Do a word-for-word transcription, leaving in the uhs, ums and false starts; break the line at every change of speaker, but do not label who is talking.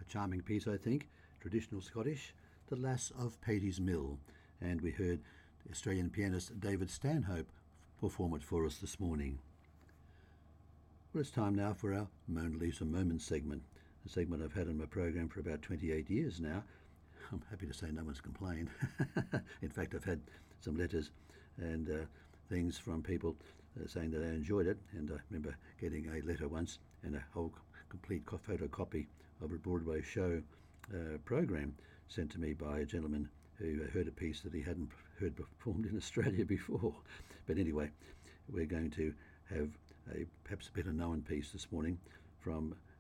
a charming piece, I think, traditional Scottish, The Lass of Patey's Mill, and we heard the Australian pianist David Stanhope perform it for us this morning. Well, it's time now for our Mona Lisa Moments segment, a segment I've had on my program for about twenty-eight years now. I'm happy to say no one's complained. In fact, I've had some letters and uh, things from people uh, saying that they enjoyed it, and I remember getting a letter once and a whole complete photocopy of a Broadway show uh, program sent to me by a gentleman who heard a piece that he hadn't heard performed in Australia before. But anyway, we're going to have a perhaps a better known piece this morning from